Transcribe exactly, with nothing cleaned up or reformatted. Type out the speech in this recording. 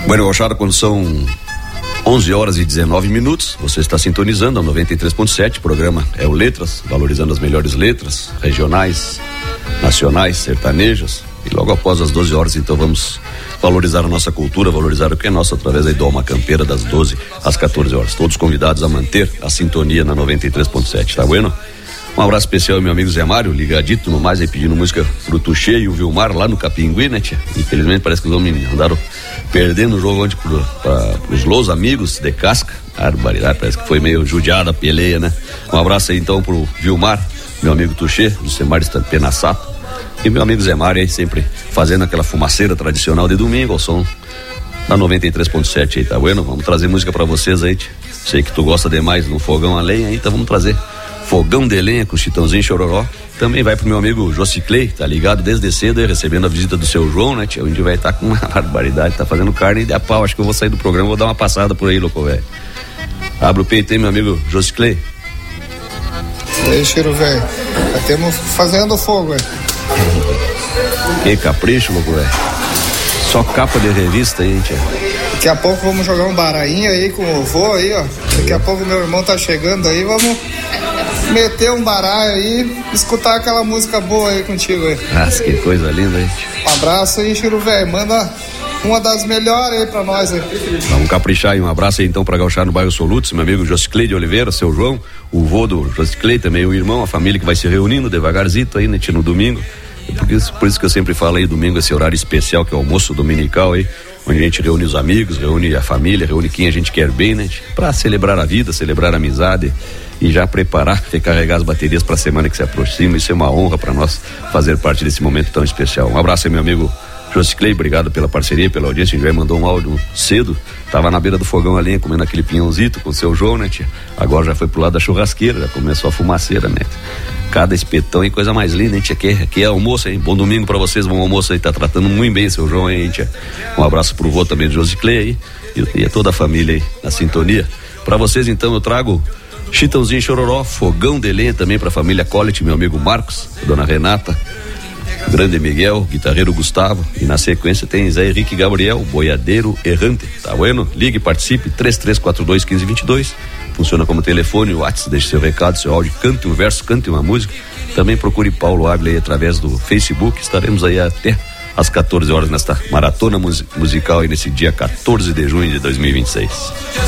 Bueno, Gauchada, quando são onze horas e dezenove minutos, você está sintonizando a noventa e três ponto sete, o programa é o Letras, valorizando as melhores letras, regionais, nacionais, sertanejas, e logo após as doze horas, então, vamos valorizar a nossa cultura, valorizar o que é nosso através aí do Alma Campeira, das doze às quatorze horas, todos convidados a manter a sintonia na noventa e três ponto sete, tá bueno? Um abraço especial ao meu amigo Zé Mário, ligadito no mais aí, pedindo música pro Tuxê e o Vilmar lá no Capingui, né, tia? Infelizmente parece que os homens andaram perdendo o jogo ontem pro, pra, pros Los Amigos de Casca. Barbaridade, parece que foi meio judiada a peleia, né? Um abraço aí então pro Vilmar, meu amigo Tuxê, do Semar Estampena Sato, e meu amigo Zé Mário aí sempre fazendo aquela fumaceira tradicional de domingo ao som da noventa e três ponto sete aí, tá bueno? Vamos trazer música pra vocês aí, tia. Sei que tu gosta demais no fogão a lenha aí, então vamos trazer Fogão de Lenha com Chitãozinho e Chororó. Também vai pro meu amigo Josiclei, tá ligado desde cedo aí, recebendo a visita do seu João, né, tia? Onde vai estar tá com uma barbaridade, tá fazendo carne de a pau. Acho que eu vou sair do programa, vou dar uma passada por aí, louco, velho. Abre o peito aí, meu amigo Josiclei. E aí, Chiro, velho? Estamos fazendo fogo, velho. Que capricho, louco, velho. Só capa de revista aí, tia. Daqui a pouco vamos jogar um barainho aí com o vô aí, ó. Daqui a pouco meu irmão tá chegando aí, vamos meter um baralho aí, escutar aquela música boa aí contigo aí. Nossa, que coisa linda aí. Um abraço aí, Chiro, velho. Manda uma das melhores aí pra nós aí. Vamos caprichar aí. Um abraço aí então pra Gauchar no bairro Solutos, meu amigo Josiclei de Oliveira, seu João, o vô do Josiclei, também o irmão, a família que vai se reunindo devagarzito aí, né, no domingo. Por isso, por isso que eu sempre falo aí, domingo, esse horário especial que é o almoço dominical aí, onde a gente reúne os amigos, reúne a família, reúne quem a gente quer bem, né? Pra celebrar a vida, celebrar a amizade e já preparar, recarregar as baterias pra semana que se aproxima. Isso é uma honra pra nós fazer parte desse momento tão especial. Um abraço aí, meu amigo Josiclei, obrigado pela parceria, pela audiência. A gente já mandou um áudio cedo, tava na beira do fogão a lenha, comendo aquele pinhãozito com o seu João, né, tia? Agora já foi pro lado da churrasqueira, já começou a fumaceira, né? Cada espetão e coisa mais linda, hein, tia? Que, que é almoço, hein? Bom domingo pra vocês, bom almoço aí, tá tratando muito bem seu João, hein, tia? Um abraço pro vô também do Josiclei aí, e, e a toda a família aí, na sintonia. Pra vocês, então, eu trago Chitãozinho e Chororó, Fogão de Lenha também pra família Collet, meu amigo Marcos, dona Renata, Grande Miguel, guitarreiro Gustavo, e na sequência tem Zé Henrique Gabriel, boiadeiro errante, tá bueno? Ligue, participe, três três quatro dois, um cinco dois dois, funciona como telefone, o WhatsApp, deixe seu recado, seu áudio, cante um verso, cante uma música. Também procure Paulo Ávila aí através do Facebook, estaremos aí até às quatorze horas nesta maratona musical aí nesse dia quatorze de junho de dois mil e vinte e seis.